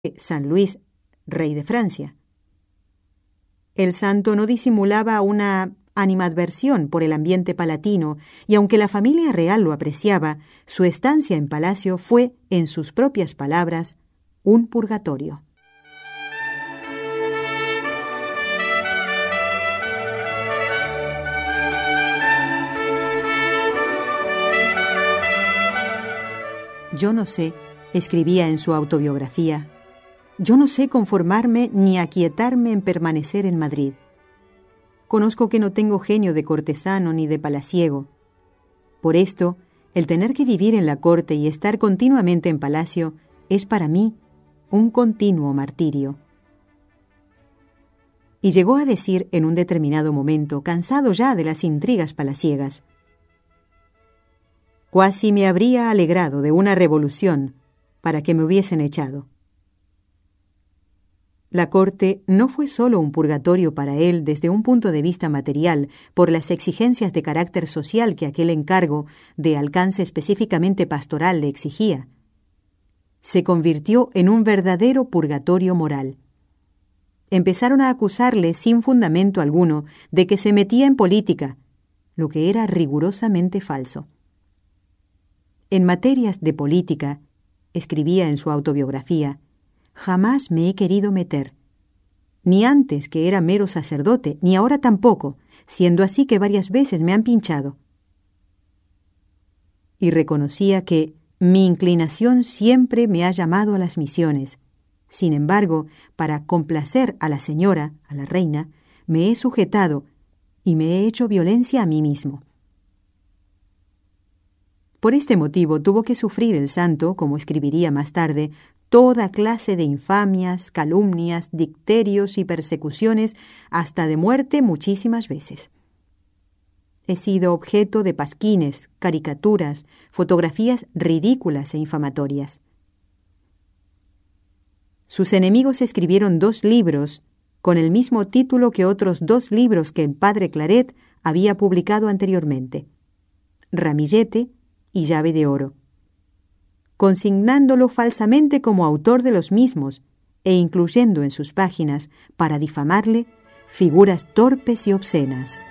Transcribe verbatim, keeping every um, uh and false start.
San Luis, rey de Francia. El santo no disimulaba una animadversión por el ambiente palatino, y aunque la familia real lo apreciaba, su estancia en palacio fue, en sus propias palabras, un purgatorio. Yo no sé, escribía en su autobiografía, yo no sé conformarme ni aquietarme en permanecer en Madrid. Conozco que no tengo genio de cortesano ni de palaciego. Por esto, el tener que vivir en la corte y estar continuamente en palacio es para mí un continuo martirio. Y llegó a decir en un determinado momento, cansado ya de las intrigas palaciegas, cuasi me habría alegrado de una revolución para que me hubiesen echado. La corte no fue solo un purgatorio para él desde un punto de vista material, por las exigencias de carácter social que aquel encargo, de alcance específicamente pastoral, le exigía. Se convirtió en un verdadero purgatorio moral. Empezaron a acusarle sin fundamento alguno de que se metía en política, lo que era rigurosamente falso. En materias de política, escribía en su autobiografía, jamás me he querido meter, ni antes que era mero sacerdote, ni ahora tampoco, siendo así que varias veces me han pinchado. Y reconocía que mi inclinación siempre me ha llamado a las misiones. Sin embargo, para complacer a la señora, a la reina, me he sujetado y me he hecho violencia a mí mismo. Por este motivo tuvo que sufrir el santo, como escribiría más tarde, toda clase de infamias, calumnias, dicterios y persecuciones, hasta de muerte muchísimas veces. He sido objeto de pasquines, caricaturas, fotografías ridículas e infamatorias. Sus enemigos escribieron dos libros con el mismo título que otros dos libros que el padre Claret había publicado anteriormente, Ramillete y Llave de Oro, consignándolo falsamente como autor de los mismos e incluyendo en sus páginas, para difamarle, figuras torpes y obscenas.